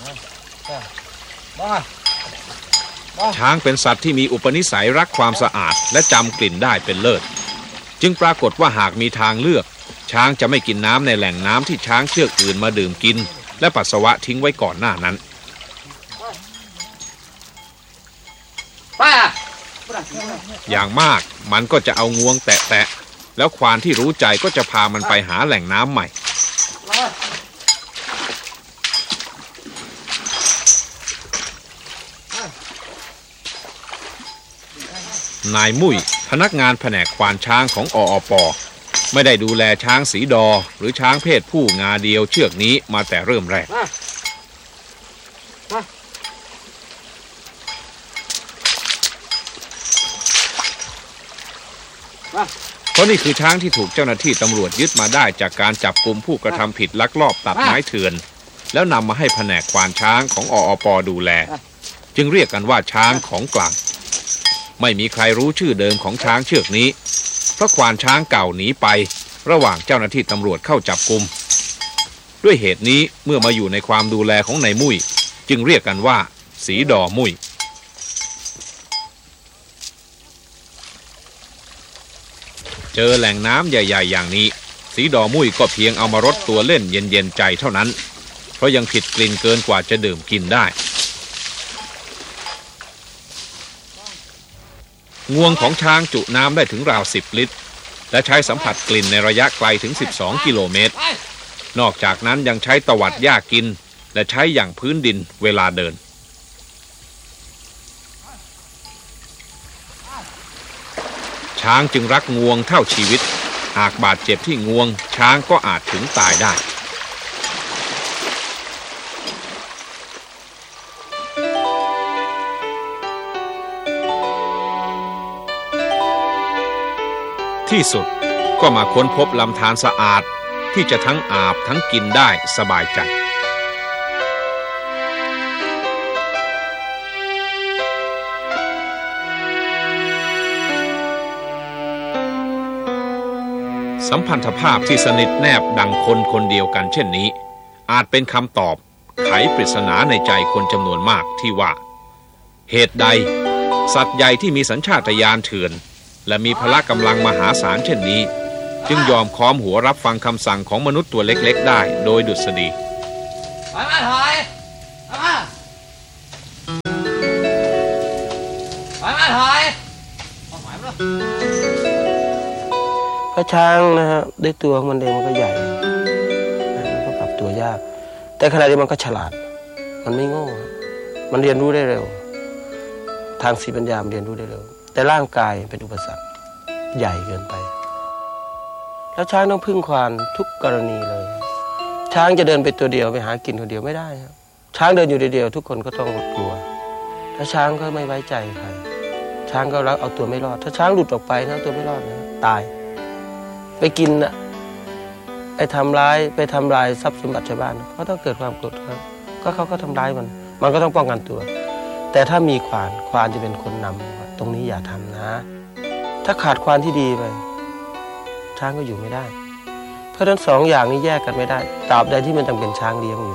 ช้างเป็นสัตว์ที่มีอุปนิสัยรักความสะอาดและจำกลิ่นได้เป็นเลิศจึงปรากฏว่าหากมีทางเลือกช้างจะไม่กินน้ำในแหล่งน้ำที่ช้างเชือกอื่นมาดื่มกินและปัสสาวะทิ้งไว้ก่อนหน้านั้นอย่างมากมันก็จะเอางวงแตะแล้วควานที่รู้ใจก็จะพามันไปหาแหล่งน้ำใหม่นายมุ้ยพนักงานแผนกควานช้างของออป.ไม่ได้ดูแลช้างสีดอหรือช้างเพศผู้งาเดียวเชือกนี้มาแต่เริ่มแรกเพราะนี่คือช้างที่ถูกเจ้าหน้าที่ตำรวจยึดมาได้จากการจับกุมผู้กระทำผิดลักลอบตัดไม้เถื่อนแล้วนำมาให้แผนกควานช้างของออป.ดูแลจึงเรียกกันว่าช้างของกลางไม่มีใครรู้ชื่อเดิมของช้างเชือกนี้เพราะควานช้างเก่าหนีไประหว่างเจ้าหน้าที่ตำรวจเข้าจับกุมด้วยเหตุนี้เมื่อมาอยู่ในความดูแลของนายมุ้ยจึงเรียกกันว่าสีดอมุ้ยเจอแหล่งน้ำใหญ่ๆอย่างนี้สีดอมุ้ยก็เพียงเอามารดตัวเล่นเย็นๆใจเท่านั้นเพราะยังผิดกลิ่นเกินกว่าจะดื่มกินได้งวงของช้างจุน้ำได้ถึงราว10 ลิตรและใช้สัมผัสกลิ่นในระยะไกลถึง12 กิโลเมตรนอกจากนั้นยังใช้ตวัดหญ้ากินและใช้อย่างพื้นดินเวลาเดินช้างจึงรักงวงเท่าชีวิตหากบาดเจ็บที่งวงช้างก็อาจถึงตายได้ที่สุดก็มาค้นพบลำธารสะอาดที่จะทั้งอาบทั้งกินได้สบายใจสัมพันธภาพที่สนิทแนบดังคนคนเดียวกันเช่นนี้อาจเป็นคำตอบไขปริศนาในใจคนจำนวนมากที่ว่าเหตุใดสัตว์ใหญ่ที่มีสัญชาตญาณเถื่อนและมีพละกำลังมหาศาลเช่นนี้จึงยอมค้อมหัวรับฟังคำสั่งของมนุษย์ตัวเล็กๆได้โดยดุษฎีพระช้างนะฮะด้วยตัวของมันเองมันก็ใหญ่มันก็ปรับตัวยากแต่ขณะเดียวกันมันก็ฉลาดมันไม่โง่มันเรียนรู้ได้เร็วทางสติปัญญาเรียนรู้ได้เร็วแต่ร่างกายเป็นอุปสรรคใหญ่เกินไปแล้วช้างต้องพึ่งควานทุกกรณีเลยช้างจะเดินไปตัวเดียวไปหากินคนเดียวไม่ได้ครับช้างเดินอยู่เดียวทุกคนก็ต้องกลัวถ้าช้างก็ไม่ไว้ใจใครช้างก็รักเอาตัวไม่รอดถ้าช้างหลุดออกไปนะตัวไม่รอดนะตายไปกินนะไปทำร้ายทรัพย์สมบัติชาวบ้านก็ต้องเกิดความโกรธครับก็เขาก็ทำร้ายมันก็ต้องป้องกันตัวแต่ถ้ามีควานจะเป็นคนนำตรงนี้อย่าทำนะถ้าขาดควานที่ดีไปช้างก็อยู่ไม่ได้เพราะฉะนั้นสองอย่างนี้แยกกันไม่ได้ตราบใดที่มันยังเป็นช้างเลี้ยงอยู่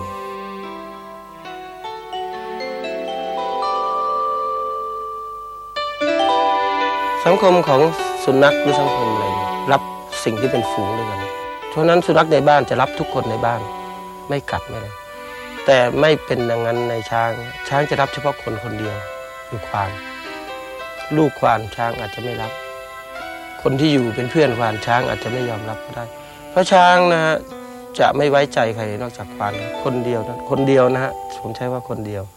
สังคมของสุนัขหรือสังคมอะไรรับสิ่งที่เป็นฝูงด้วยกันเพราะนั้นสุนัขในบ้านจะรับทุกคนในบ้านไม่กัดไม่เลยแต่ไม่เป็นอย่างนั้นในช้างจะรับเฉพาะคนคนเดียวคือควานลูกควานช้างอาจจะไม่รับคนที่อยู่เป็นเพื่อนควานช้างอาจจะไม่ยอมรับก็ได้เพราะช้างนะฮะจะไม่ไว้ใจใครนอกจากควานคนเดียวนะฮะผมใช้ว่าคนเดียว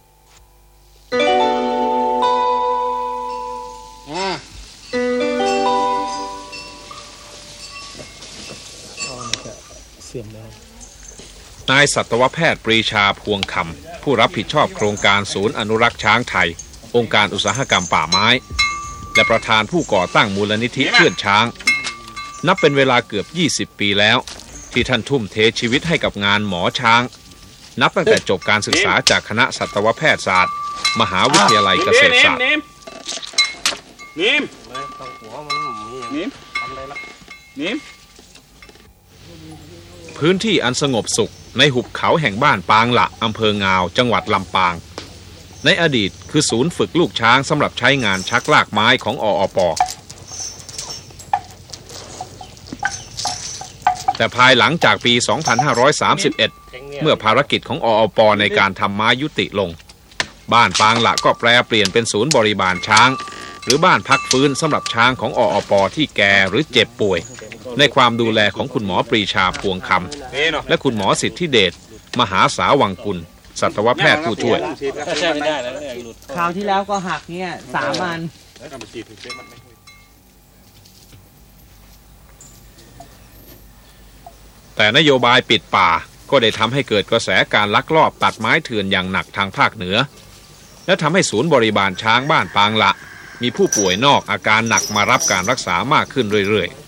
นายสัตวแพทย์ปรีชาพวงคำผู้รับผิดชอบโครงการศูนย์อนุรักษ์ช้างไทยองค์การอุตสาหกรรมป่าไม้และประธานผู้ก่อตั้งมูลนิธิเพื่อนช้างนับเป็นเวลาเกือบ20 ปีแล้วที่ท่านทุ่มเทชีวิตให้กับงานหมอช้างนับตั้งแต่จบการศึกษาจากคณะสัตวแพทยศาสตร์มหาวิทยาลัยเกษตรศาสตร์พื้นที่อันสงบสุขในหุบเขาแห่งบ้านปางละอำเภองาวจังหวัดลำปางในอดีตคือศูนย์ฝึกลูกช้างสำหรับใช้งานชักลากไม้ของออป.แต่ภายหลังจากปี 2531 เมื่อภารกิจของออป.ในการทำไม้ยุติลงบ้านปางละก็แปลเปลี่ยนเป็นศูนย์บริบาลช้างหรือบ้านพักฟื้นสำหรับช้างของออป.ที่แก่หรือเจ็บป่วยในความดูแลของคุณหมอปรีชาพวงคำและคุณหมอสิทธิเดชมหาสาวังกุลสัตวแพทย์ผู้ช่วยคราวที่แล้วก็หักเนี่ย3 อันแต่นโยบายปิดป่าก็ได้ทำให้เกิดกระแสการลักลอบตัดไม้เถื่อนอย่างหนักทางภาคเหนือและทำให้ศูนย์บริบาลช้างบ้านปางละมีผู้ป่วยนอกอาการหนักมารับการรักษามากขึ้นเรื่อยๆ